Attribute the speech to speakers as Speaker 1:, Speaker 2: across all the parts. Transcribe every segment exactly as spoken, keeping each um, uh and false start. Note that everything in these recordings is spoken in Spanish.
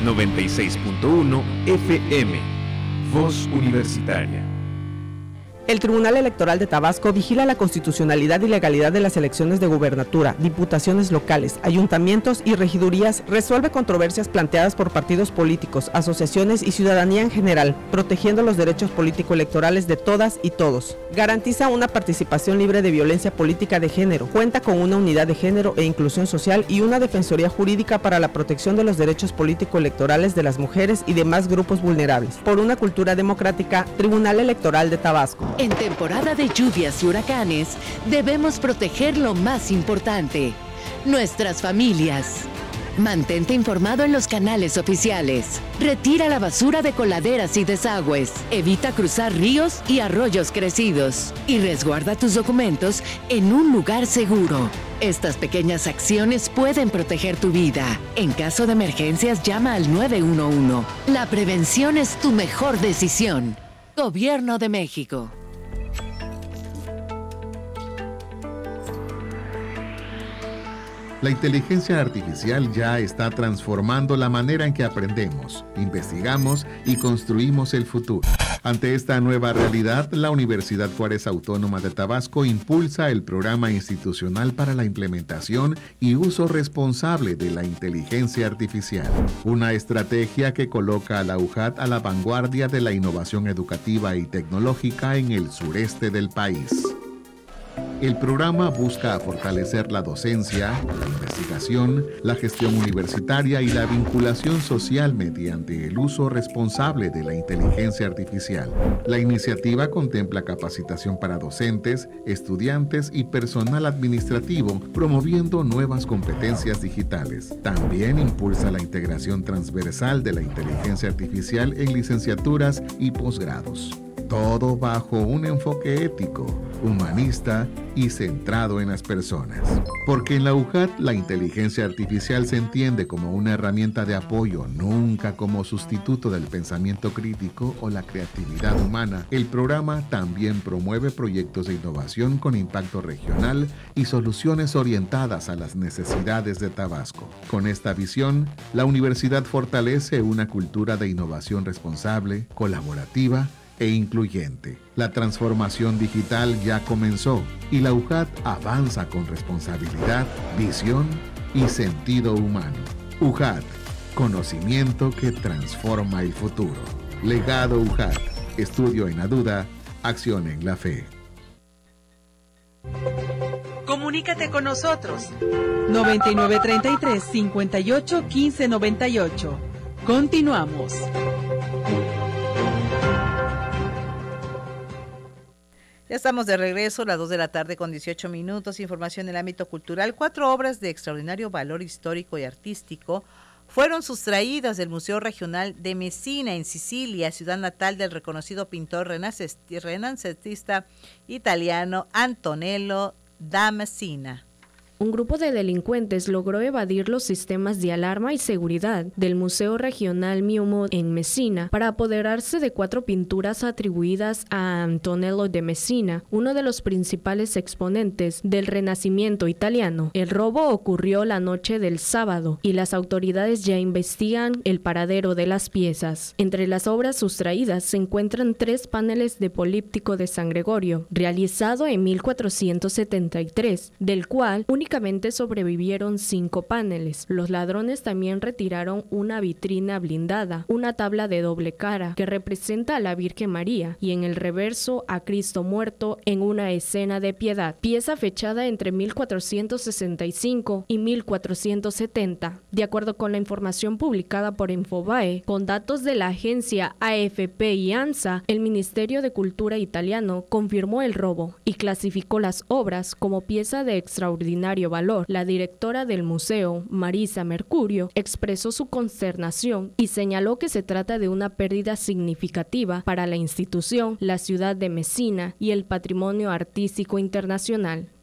Speaker 1: noventa y seis punto uno F M. Voz Universitaria.
Speaker 2: El Tribunal Electoral de Tabasco vigila la constitucionalidad y legalidad de las elecciones de gubernatura, diputaciones locales, ayuntamientos y regidurías, resuelve controversias planteadas por partidos políticos, asociaciones y ciudadanía en general, protegiendo los derechos político-electorales de todas y todos. Garantiza una participación libre de violencia política de género, cuenta con una unidad de género e inclusión social y una defensoría jurídica para la protección de los derechos político-electorales de las mujeres y demás grupos vulnerables. Por una cultura democrática, Tribunal Electoral de Tabasco.
Speaker 3: En temporada de lluvias y huracanes, debemos proteger lo más importante, nuestras familias. Mantente informado en los canales oficiales. Retira la basura de coladeras y desagües. Evita cruzar ríos y arroyos crecidos. Y resguarda tus documentos en un lugar seguro. Estas pequeñas acciones pueden proteger tu vida. En caso de emergencias, llama al nueve uno uno. La prevención es tu mejor decisión. Gobierno de México.
Speaker 4: La inteligencia artificial ya está transformando la manera en que aprendemos, investigamos y construimos el futuro. Ante esta nueva realidad, la Universidad Juárez Autónoma de Tabasco impulsa el Programa Institucional para la Implementación y Uso Responsable de la Inteligencia Artificial, una estrategia que coloca a la U J A T a la vanguardia de la innovación educativa y tecnológica en el sureste del país. El programa busca fortalecer la docencia, la investigación, la gestión universitaria y la vinculación social mediante el uso responsable de la inteligencia artificial. La iniciativa contempla capacitación para docentes, estudiantes y personal administrativo, promoviendo nuevas competencias digitales. También impulsa la integración transversal de la inteligencia artificial en licenciaturas y posgrados. Todo bajo un enfoque ético, humanista y centrado en las personas. Porque en la U J A T la inteligencia artificial se entiende como una herramienta de apoyo, nunca como sustituto del pensamiento crítico o la creatividad humana. El programa también promueve proyectos de innovación con impacto regional y soluciones orientadas a las necesidades de Tabasco. Con esta visión, la universidad fortalece una cultura de innovación responsable, colaborativa e incluyente. La transformación digital ya comenzó y la U J A T avanza con responsabilidad, visión y sentido humano. U J A T, conocimiento que transforma el futuro. Legado U J A T, estudio en la duda, acción en la fe.
Speaker 5: Comunícate con nosotros. noventa y nueve treinta y tres, cincuenta y ocho, quince noventa y ocho. Continuamos.
Speaker 6: Ya estamos de regreso, las dos de la tarde con dieciocho minutos. Información en el ámbito cultural. Cuatro obras de extraordinario valor histórico y artístico fueron sustraídas del Museo Regional de Messina, en Sicilia, ciudad natal del reconocido pintor renacentista italiano Antonello da Messina.
Speaker 7: Un grupo de delincuentes logró evadir los sistemas de alarma y seguridad del Museo Regional Mio en Messina para apoderarse de cuatro pinturas atribuidas a Antonello de Messina, uno de los principales exponentes del Renacimiento italiano. El robo ocurrió la noche del sábado y las autoridades ya investigan el paradero de las piezas. Entre las obras sustraídas se encuentran tres paneles de políptico de San Gregorio, realizado en mil cuatrocientos setenta y tres, del cual únicamente Únicamente sobrevivieron cinco paneles. Los ladrones también retiraron una vitrina blindada, una tabla de doble cara que representa a la Virgen María y en el reverso a Cristo muerto en una escena de piedad, pieza fechada entre mil cuatrocientos sesenta y cinco y mil cuatrocientos setenta. De acuerdo con la información publicada por Infobae, con datos de la agencia A F P y ANSA, el Ministerio de Cultura italiano confirmó el robo y clasificó las obras como pieza de extraordinario valor. La directora del museo, Marisa Mercurio, expresó su consternación y señaló que se trata de una pérdida significativa para la institución, la ciudad de Messina y el patrimonio artístico internacional.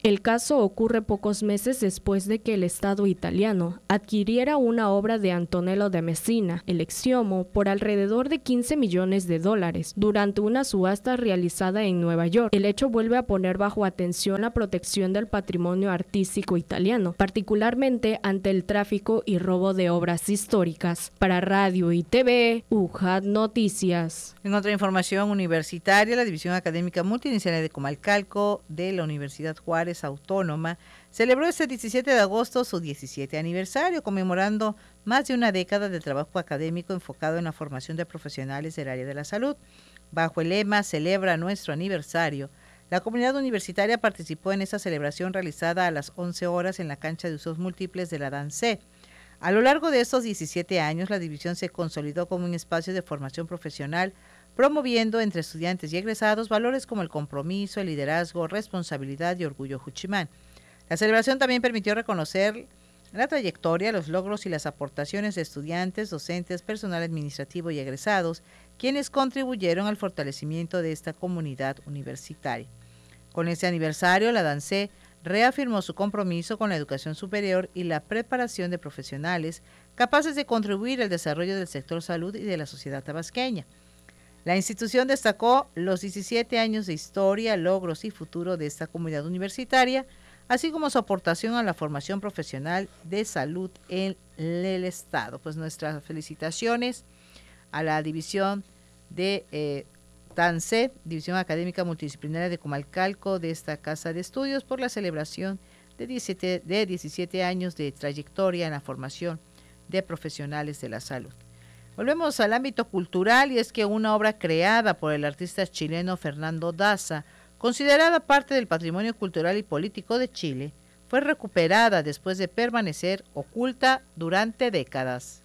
Speaker 7: El caso ocurre pocos meses después de que el Estado italiano adquiriera una obra de Antonello de Messina, el Exiomo, por alrededor de quince millones de dólares, durante una subasta realizada en Nueva York. El hecho vuelve a poner bajo atención la protección del patrimonio artístico italiano, particularmente ante el tráfico y robo de obras históricas. Para Radio y T V, U J A T Noticias.
Speaker 6: En otra información universitaria, la División Académica Multidisciplinaria de Comalcalco de la Universidad Juárez Autónoma celebró este diecisiete de agosto su diecisiete aniversario, conmemorando más de una década de trabajo académico enfocado en la formación de profesionales del área de la salud. Bajo el lema "Celebra nuestro aniversario", la comunidad universitaria participó en esta celebración realizada a las once horas en la cancha de usos múltiples de la DANCE. A lo largo de estos diecisiete años, la división se consolidó como un espacio de formación profesional, promoviendo entre estudiantes y egresados valores como el compromiso, el liderazgo, responsabilidad y orgullo juchimán. La celebración también permitió reconocer la trayectoria, los logros y las aportaciones de estudiantes, docentes, personal administrativo y egresados, quienes contribuyeron al fortalecimiento de esta comunidad universitaria. Con este aniversario, la DANCE reafirmó su compromiso con la educación superior y la preparación de profesionales capaces de contribuir al desarrollo del sector salud y de la sociedad tabasqueña. La institución destacó los diecisiete años de historia, logros y futuro de esta comunidad universitaria, así como su aportación a la formación profesional de salud en el Estado. Pues nuestras felicitaciones a la división de eh, DANCE, División Académica Multidisciplinaria de Comalcalco, de esta Casa de Estudios, por la celebración de diecisiete, de diecisiete años de trayectoria en la formación de profesionales de la salud. Volvemos al ámbito cultural, y es que una obra creada por el artista chileno Fernando Daza, considerada parte del patrimonio cultural y político de Chile, fue recuperada después de permanecer oculta durante décadas.